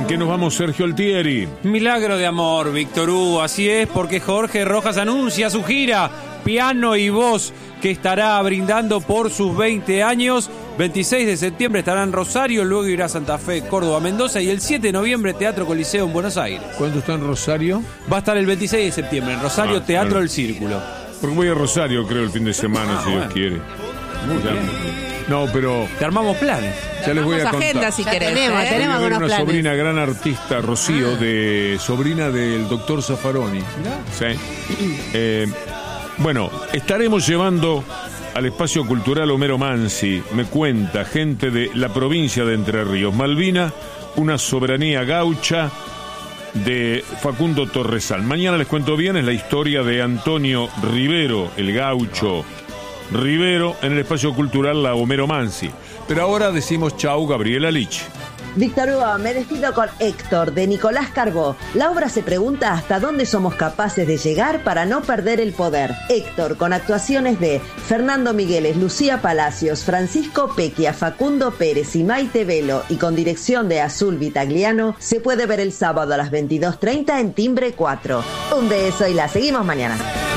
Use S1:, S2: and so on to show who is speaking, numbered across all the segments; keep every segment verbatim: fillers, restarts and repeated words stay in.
S1: qué nos vamos, Sergio Altieri?
S2: Milagro de amor, Víctor Hugo, así es, porque Jorge Rojas anuncia su gira Piano y Voz, que estará brindando por sus veinte años. veintiséis de septiembre estará en Rosario, luego irá a Santa Fe, Córdoba, Mendoza, y el siete de noviembre Teatro Coliseo en Buenos Aires.
S1: ¿Cuándo está en Rosario?
S2: Va a estar el veintiséis de septiembre en Rosario,
S1: Ah,
S2: Teatro
S1: claro.
S2: del Círculo.
S1: Porque voy a Rosario, creo, el fin de semana,
S2: Ah,
S1: si
S2: bueno.
S1: Dios quiere.
S2: Muy
S1: Ya-
S2: bien.
S1: No, pero
S2: Te armamos planes.
S1: ya les voy a
S3: Vamos
S1: contar.
S3: agenda si
S4: Ya
S3: querés.
S4: tenemos,
S3: ¿eh?
S4: tenemos.
S1: Voy a ver
S4: algunos
S1: una
S4: planes.
S1: sobrina, gran artista, Rocío, de sobrina del doctor Zaffaroni. Sí. Eh, bueno, estaremos llevando al espacio cultural Homero Mansi, me cuenta, gente de la provincia de Entre Ríos. Malvina, una soberanía gaucha, de Facundo Torresal. Mañana les cuento bien, es la historia de Antonio Rivero, el gaucho Rivero, en el espacio cultural La Homero Mansi. Pero ahora decimos chau, Gabriela Lich.
S5: Víctor Hugo, me despido con Héctor, de Nicolás Carbó. La obra se pregunta hasta dónde somos capaces de llegar para no perder el poder. Héctor, con actuaciones de Fernando Migueles, Lucía Palacios, Francisco Pequia, Facundo Pérez y Maite Velo, y con dirección de Azul Vitagliano, se puede ver el sábado a las veintidós treinta en Timbre cuatro. Un beso y la seguimos mañana.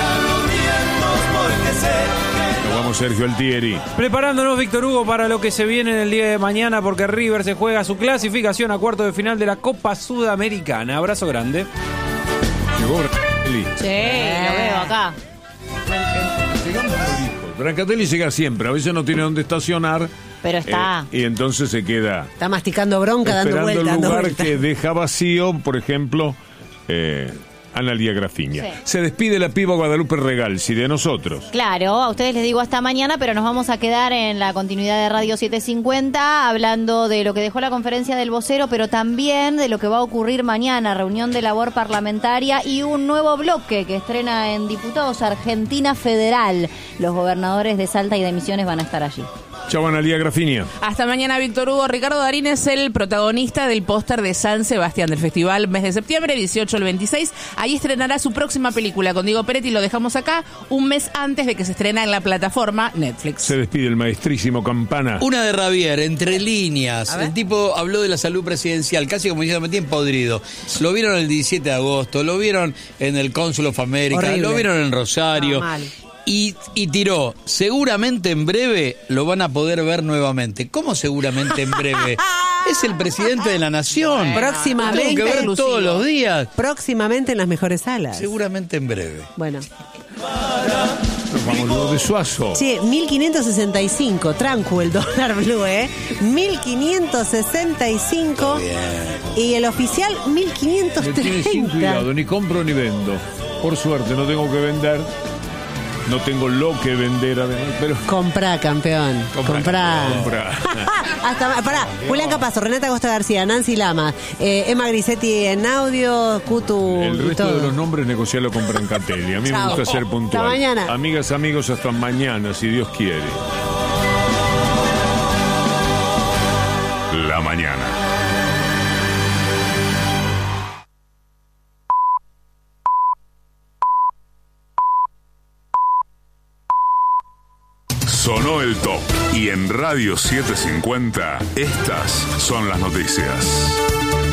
S1: Nos vamos, Sergio Altieri.
S2: Preparándonos, Víctor Hugo, para lo que se viene en el día de mañana, porque River se juega su clasificación a cuarto de final de la Copa Sudamericana. Abrazo grande.
S1: Llegó Brancatelli.
S3: Sí, lo veo acá.
S1: Brancatelli llega siempre, a veces no tiene dónde estacionar.
S3: Pero está.
S1: eh, y entonces se queda
S4: Está masticando bronca, dando
S1: esperando
S4: vueltas,
S1: el
S4: dando
S1: lugar
S4: vueltas.
S1: que deja vacío, por ejemplo, eh, Analía Grafiña.
S3: Sí.
S1: Se despide la piba Guadalupe Regalsi de nosotros.
S6: Claro, a ustedes les digo hasta mañana, pero nos vamos a quedar en la continuidad de Radio setecientos cincuenta hablando de lo que dejó la conferencia del vocero, pero también de lo que va a ocurrir mañana, reunión de labor parlamentaria y un nuevo bloque que estrena en Diputados, Argentina Federal. Los gobernadores de Salta y de Misiones van a estar allí.
S1: Chau, Analía Grafiña.
S3: Hasta mañana, Víctor Hugo. Ricardo Darín es el protagonista del póster de San Sebastián del festival mes de septiembre, dieciocho al veintiséis. Ahí estrenará su próxima película con Diego Peretti. Lo dejamos acá un mes antes de que se estrena en la plataforma Netflix.
S1: Se despide el maestrísimo Campana.
S7: Una de Ravier, entre líneas. El tipo habló de la salud presidencial, casi como diciendo, me tienen podrido. Lo vieron el diecisiete de agosto, lo vieron en el Consul of America,
S4: Horrible.
S7: lo vieron en Rosario.
S4: Ah, mal.
S7: Y, y tiró, seguramente en breve lo van a poder ver nuevamente. ¿Cómo seguramente en breve? Es el presidente de la nación.
S4: Próximamente.
S7: Lo tengo que ver
S3: Exclusivo.
S7: todos los días.
S4: Próximamente en las mejores salas.
S7: Seguramente en breve.
S4: Bueno.
S1: Nos vamos luego de Suazo.
S4: Che, mil quinientos sesenta y cinco, tranco el dólar blue, ¿eh? mil quinientos sesenta y cinco. Y el oficial, mil quinientos
S1: Me tiene sin
S4: treinta.
S1: cuidado, ni compro ni vendo. Por suerte, no tengo que vender. No tengo lo que vender, además, pero...
S4: Comprá, campeón. Comprá.
S1: Comprá.
S4: Hasta, pará, Julián Capazo, Renata Costa García, Nancy Lama, eh, Emma Grisetti en audio, Cutu
S1: El
S4: y
S1: resto
S4: todo.
S1: de los nombres negocialo con Brancatelli. A mí me
S4: Chao.
S1: gusta ser puntual.
S4: Hasta mañana.
S1: Amigas, amigos, hasta mañana, si Dios quiere. La mañana.
S8: Sonó el top y en Radio setecientos cincuenta estas son las noticias.